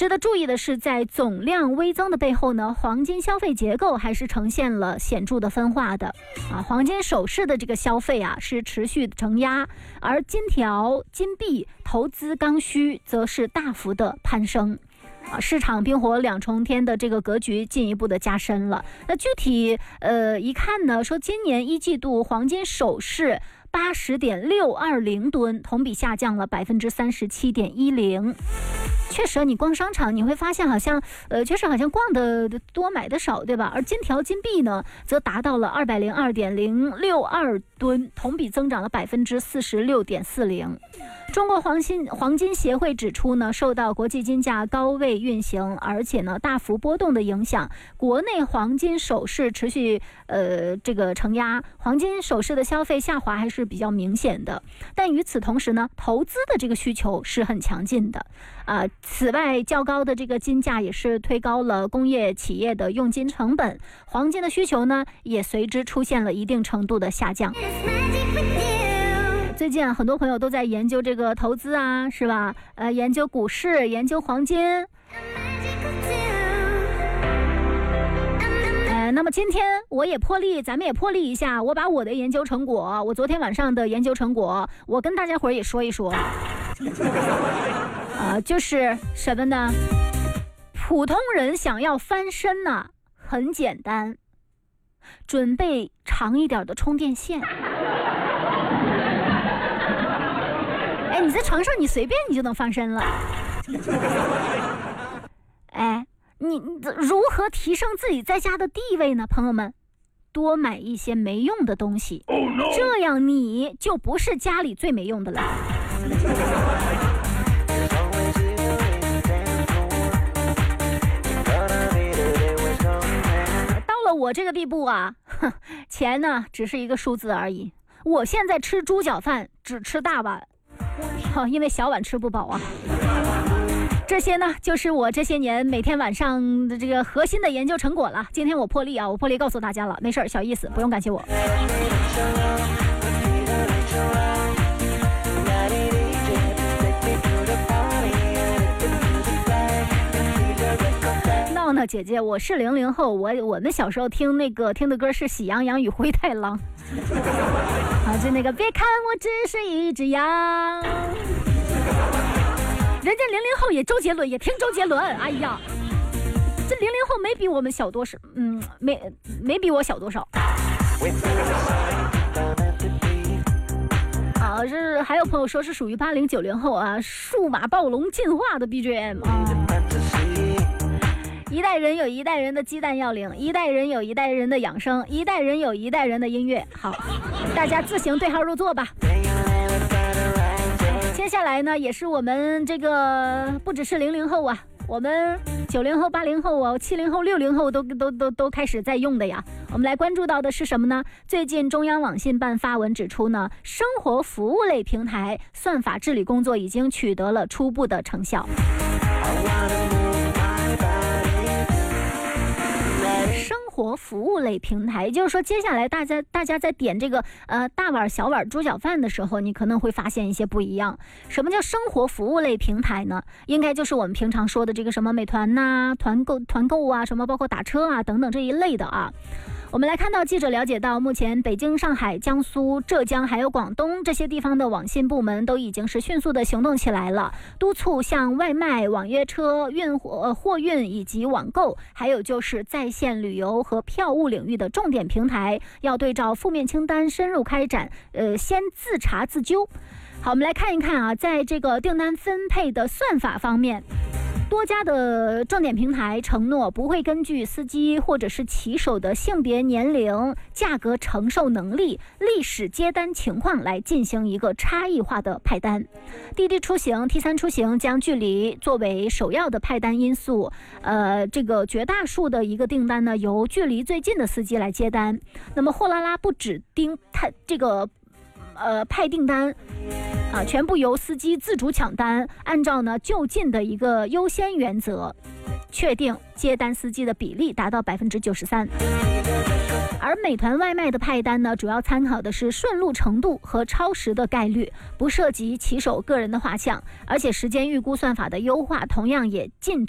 值得注意的是，在总量微增的背后呢，黄金消费结构还是呈现了显著的分化的黄金首饰的这个消费是持续承压，而金条、金币、投资刚需则是大幅的攀升。市场冰火两重天的这个格局进一步的加深了。那具体一看呢，说今年一季度黄金首饰80.620吨，同比下降了37.10%。确实你逛商场你会发现好像确实好像逛的多买的少，对吧？而金条金币呢则达到了202.062吨，同比增长了46.40%。中国黄金协会指出呢，受到国际金价高位运行，而且呢大幅波动的影响，国内黄金首饰持续这个承压，黄金首饰的消费下滑还是比较明显的。但与此同时呢，投资的这个需求是很强劲的此外，较高的这个金价也是推高了工业企业的用金成本，黄金的需求呢也随之出现了一定程度的下降。最近很多朋友都在研究这个投资是吧？研究股市，研究黄金。那么今天我也破例，咱们也破例一下，我把我的研究成果，我昨天晚上的研究成果，我跟大家伙儿也说一说。就是什么呢？普通人想要翻身呢，很简单，准备长一点的充电线。你在床上你随便你就能翻身了。你如何提升自己在家的地位呢？朋友们，多买一些没用的东西，这样你就不是家里最没用的了。到了我这个地步钱呢只是一个数字而已。我现在吃猪脚饭只吃大碗，因为小碗吃不饱这些呢就是我这些年每天晚上的这个核心的研究成果了。今天我破例我破例告诉大家了，没事小意思，不用感谢我。闹闹姐姐，我是00后，我们小时候听的歌是《喜羊羊与灰太狼》就那个别看我只是一只羊。人家00后也周杰伦，也听周杰伦。哎呀，这00后没比我们小多少，没比我小多少。这还有朋友说是属于80、90后数码暴龙进化的 BGM 一代人有一代人的鸡蛋要领，一代人有一代人的养生，一代人有一代人的音乐。好，大家自行对号入座吧。接下来呢，也是我们这个不只是00后我们90后、80后70后、60后都开始在用的呀。我们来关注到的是什么呢？最近中央网信办发文指出呢，生活服务类平台算法治理工作已经取得了初步的成效。生活服务类平台，也就是说接下来大家在点这个大碗小碗猪脚饭的时候，你可能会发现一些不一样。什么叫生活服务类平台呢？应该就是我们平常说的这个什么美团团购什么包括打车等等这一类的我们来看到，记者了解到，目前北京、上海、江苏、浙江还有广东这些地方的网信部门都已经是迅速的行动起来了，督促像外卖、网约车、货运以及网购，还有就是在线旅游和票务领域的重点平台，要对照负面清单深入开展，先自查自纠。好，我们来看一看在这个订单分配的算法方面，多家的重点平台承诺不会根据司机或者是骑手的性别、年龄、价格承受能力、历史接单情况来进行一个差异化的派单。滴滴出行、T3出行将距离作为首要的派单因素，这个绝大数的一个订单呢，由距离最近的司机来接单。那么货拉拉不指定这个派订单全部由司机自主抢单，按照呢就近的一个优先原则，确定接单司机的比例达到93%。而美团外卖的派单呢，主要参考的是顺路程度和超时的概率，不涉及骑手个人的画像，而且时间预估算法的优化同样也尽